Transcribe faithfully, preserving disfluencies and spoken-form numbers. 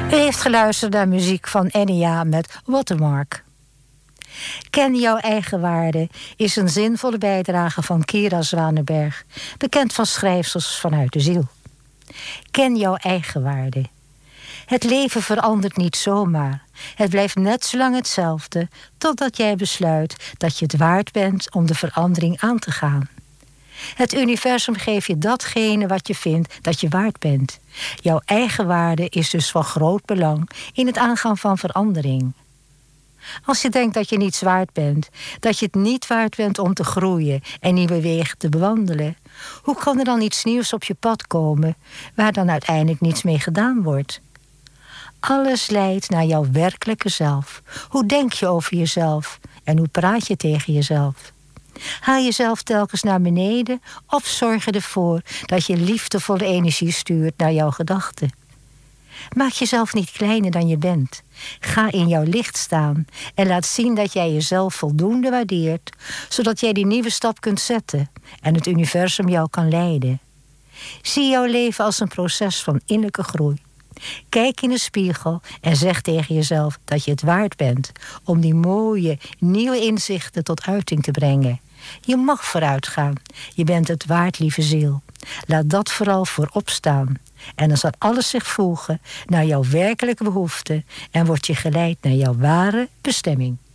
U heeft geluisterd naar muziek van Enya met Watermark. Ken jouw eigen waarde is een zinvolle bijdrage van Kira Zwanenberg, bekend van schrijfsels vanuit de ziel. Ken jouw eigen waarde. Het leven verandert niet zomaar. Het blijft net zo lang hetzelfde, totdat jij besluit dat je het waard bent om de verandering aan te gaan. Het universum geeft je datgene wat je vindt dat je waard bent. Jouw eigen waarde is dus van groot belang in het aangaan van verandering. Als je denkt dat je niets waard bent, dat je het niet waard bent om te groeien en nieuwe wegen te bewandelen, hoe kan er dan iets nieuws op je pad komen waar dan uiteindelijk niets mee gedaan wordt? Alles leidt naar jouw werkelijke zelf. Hoe denk je over jezelf en hoe praat je tegen jezelf? Haal jezelf telkens naar beneden of zorg je ervoor dat je liefdevolle energie stuurt naar jouw gedachten? Maak jezelf niet kleiner dan je bent. Ga in jouw licht staan en laat zien dat jij jezelf voldoende waardeert, zodat jij die nieuwe stap kunt zetten en het universum jou kan leiden. Zie jouw leven als een proces van innerlijke groei. Kijk in de spiegel en zeg tegen jezelf dat je het waard bent om die mooie, nieuwe inzichten tot uiting te brengen. Je mag vooruit gaan. Je bent het waard, lieve ziel. Laat dat vooral voorop staan. En dan zal alles zich voegen naar jouw werkelijke behoeften en word je geleid naar jouw ware bestemming.